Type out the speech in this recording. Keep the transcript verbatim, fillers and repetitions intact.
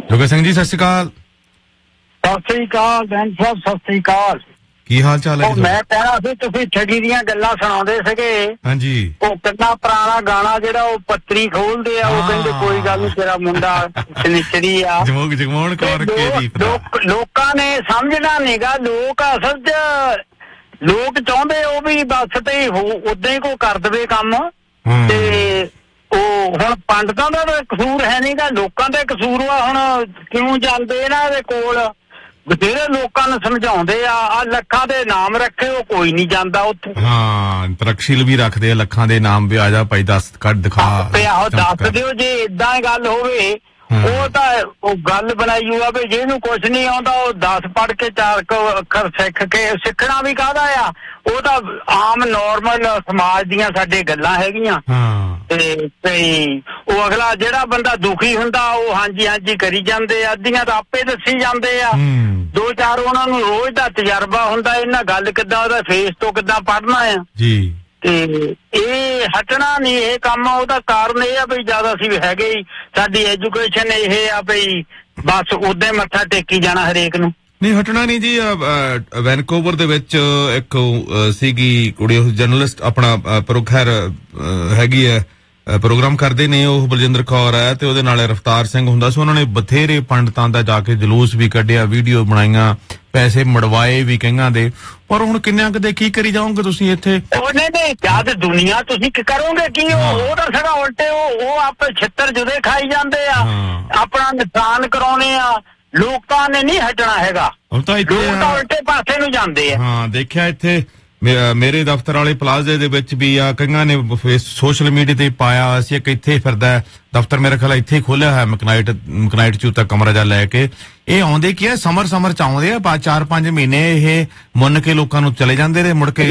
ਜੋਗਾ ਸਿੰਘ ਜੀ ਸਤਿ ਸ਼੍ਰੀ ਅਕਾਲ। ਸਤਿ ਸ੍ਰੀ ਅਕਾਲ ਬੈਂਸ ਸਾਹਿਬ, ਸਤਿ ਸ੍ਰੀ ਅਕਾਲ। ਕੀ ਹਾਲ ਚਾਲ ਹੈ? ਮੈਂ ਕਹਿਣਾ ਸੀ ਤੁਸੀਂ ਠੱਗੀ ਦੀਆਂ ਗੱਲਾਂ ਸੁਣਾਉਂਦੇ ਸੀਗੇ। ਹਾਂਜੀ। ਉਹ ਕਿੰਨਾ ਪੁਰਾਣਾ ਗਾਣਾ ਜਿਹੜਾ ਉਹ ਪੱਤਰੀ ਖੋਲਦੇ ਆ, ਉਹ ਕਹਿੰਦੇ ਕੋਈ ਗੱਲ ਨੀ ਤੇਰਾ ਮੁੰਡਾ ਸਨਿਚੜੀ ਆ। ਜਮੋਗ ਜਗਮੋਹਨ ਕੌਰ ਕੇ ਦੀ ਲੋਕਾਂ ਨੇ ਸਮਝਣਾ ਨੀਗਾ। ਲੋਕ ਅਸਲ ਚ ਲੋਕ ਚਾਹੁੰਦੇ ਉਹ ਵੀ ਬਸ ਤੇ ਉਦਾਂ ਹੀ ਕੋਈ ਕਰ ਦੇਵੇ ਕੰਮ। ਤੇ ਉਹ ਹੁਣ ਪੰਡਤਾਂ ਦਾ ਤਾਂ ਕਸੂਰ ਹੈ ਨੀਗਾ, ਲੋਕਾਂ ਦਾ ਕਸੂਰ ਵਾ। ਹੁਣ ਕਿਉਂ ਜਾਂਦੇ ਇਹਨਾਂ ਦੇ ਕੋਲ? ਬਥੇਰੇ ਲੋਕਾਂ ਨੂੰ ਸਮਝਾਉਂਦੇ ਆ, ਆ ਲੱਖਾਂ ਦੇ ਨਾਮ ਰੱਖੇ, ਉਹ ਕੋਈ ਨਹੀਂ ਜਾਂਦਾ ਉੱਥੇ। ਹਾਂ, ਤਰਕਸ਼ੀਲ ਵੀ ਰੱਖਦੇ ਆ ਲੱਖਾਂ ਦੇ ਨਾਮ ਵੀ। ਆ ਜਾ ਭਾਈ ਦੱਸ ਕੱਢ ਦਿਖਾ ਆਹੋ ਦੱਸ ਦਿਓ ਜੇ ਏਦਾਂ ਹੀ ਗੱਲ ਹੋਵੇ। ਉਹ ਤਾਂ ਉਹ ਗੱਲ ਬਣਾਈ ਹੋਆ ਵੀ ਜਿਹਨੂੰ ਕੁਛ ਨਹੀਂ ਆਉਂਦਾ ਉਹ ਦਸ ਪੜ੍ਹ ਕੇ ਚਾਰ ਅੱਖਰ ਸਿੱਖ ਕੇ, ਸਿੱਖਣਾ ਵੀ ਕਾਹਦਾ ਆ, ਉਹ ਤਾਂ ਆਮ ਨੋਰਮਲ ਸਮਾਜ ਦੀਆਂ ਸਾਡੇ ਗੱਲਾਂ ਹੈਗੀਆਂ। ਤੇ ਤੇ ਉਹ ਅਗਲਾ ਜਿਹੜਾ ਬੰਦਾ ਦੁਖੀ ਹੁੰਦਾ ਉਹ ਹਾਂਜੀ ਹਾਂਜੀ ਕਰੀ ਜਾਂਦੇ ਆ, ਅੱਧੀਆਂ ਤਾਂ ਆਪੇ ਦੱਸੀ ਜਾਂਦੇ ਆ। ਦੋ ਚਾਰ ਉਹਨਾਂ ਨੂੰ ਰੋਜ਼ ਦਾ ਤਜਰਬਾ ਹੁੰਦਾ, ਇਹਨਾਂ ਗੱਲ ਕਿੱਦਾਂ ਉਹਦਾ ਫੇਸ ਤੋਂ ਕਿੱਦਾਂ ਪੜ੍ਹਨਾ ਆ ਜੀ। ਤੇ ਇਹ ਹਟਣਾ ਨਹੀਂ ਇਹ ਕੰਮ। ਉਹਦਾ ਕਾਰਨ ਇਹ ਆ ਵੀ ਜਿਆਦਾ ਅਸੀਂ ਹੈਗੇ ਹੀ, ਸਾਡੀ ਐਜੂਕੇਸ਼ਨ ਇਹ ਆ ਵੀ ਬਸ ਉਦਾਂ ਮੱਥਾ ਟੇਕੀ ਜਾਣਾ ਹਰੇਕ ਨੂੰ। ਨਹੀਂ ਹਟਣਾ ਨਹੀਂ ਜੀ। ਵੈਨਕੂਵਰ ਦੇ ਵਿੱਚ ਇੱਕ ਸੀਗੀ ਕੁੜੀ, ਜਰਨਲਿਸਟ ਆਪਣਾ ਪ੍ਰੋਖੈਰ ਹੈਗੀ ਹੈ, ਪ੍ਰੋਗਰਾਮ ਕਰਦੇ ਨੇ ਉਹ, ਬਲਜਿੰਦਰ ਕੌਰ ਹੈ ਤੇ ਉਹਦੇ ਨਾਲ ਰਫਤਾਰ ਸਿੰਘ ਹੁੰਦਾ ਸੀ। ਉਹਨਾਂ ਨੇ ਬਥੇਰੇ ਪੰਡਤਾਂ ਦਾ ਜਾ ਕੇ ਜਲੂਸ ਵੀ ਕੱਢਿਆ, ਵੀਡੀਓ ਬਣਾਈਆਂ, ਪੈਸੇ ਮੜਵਾਏ ਵੀ ਕਈਆਂ ਦੇ। ਪਰ ਹੁਣ ਕਿੰਨਿਆਂ ਕਦੇ ਕੀ ਕਰੀ ਜਾਓਗੇ ਤੁਸੀਂ ਇੱਥੇ? ਉਹਨੇ ਨੇ ਜਦ ਦੁਨੀਆ ਤੁਸੀਂ ਕੀ ਕਰੋਗੇ ਕੀ? ਉਹ ਤਾਂ ਸਗਾ ਉਲਟੇ ਉਹ ਉਹ ਆਪੇ ਛਿੱਤਰ ਜੁਦੇ ਖਾਈ ਜਾਂਦੇ ਆ, ਆਪਣਾ ਨੁਕਸਾਨ ਕਰਾਉਣੇ ਆ। ਲੋਕਾਂ ਨੇ ਨਹੀਂ ਹਟਣਾ ਹੈਗਾ, ਲੋਕ ਤਾਂ ਉਲਟੇ ਪਾਸੇ ਨੂੰ ਜਾਂਦੇ ਆ। ਹਾਂ ਦੇਖਿਆ ਇੱਥੇ ਮੇਰੇ ਦਫ਼ਤਰ ਵਾਲੇ ਪਲਾਜ਼ੇ ਦੇ ਵਿੱਚ ਵੀ ਆ, ਕਈਆਂ ਨੇ ਸੋਸ਼ਲ ਮੀਡੀਆ ਤੇ ਪਾਇਆ ਸੀ ਇੱਕ ਇੱਥੇ ਫਿਰਦਾ ਦਫ਼ਤਰ, ਮੇਰੇ ਖਿਆਲ ਇੱਥੇ ਖੋਲਿਆ ਹੋਇਆ ਮਕਨਾਈਟ ਮਕਨਾਈਟ ਚ ਉੱਤੇ ਕਮਰਾ ਜਾ ਲੈ ਕੇ। ਇਹ ਆਉਂਦੇ ਕੀ ਆ, ਸਮਰ ਸਮਰ ਚ ਆਉਂਦੇ ਆ, ਚਾਰ ਪੰਜ ਮਹੀਨੇ ਇਹ ਮੁੰਨ ਕੇ ਲੋਕਾਂ ਨੂੰ ਚਲੇ ਜਾਂਦੇ ਨੇ, ਮੁੜ ਕੇ